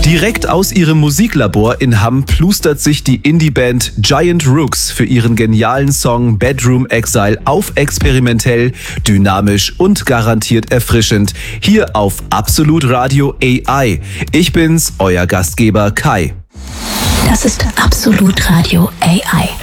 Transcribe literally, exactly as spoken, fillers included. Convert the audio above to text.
Direkt aus ihrem Musiklabor in Hamm plustert sich die Indie-Band Giant Rooks für ihren genialen Song Bedroom Exile auf experimentell, dynamisch und garantiert erfrischend. Hier auf Absolut Radio A I. Ich bin's, euer Gastgeber Kai. Das ist Absolut Radio A I.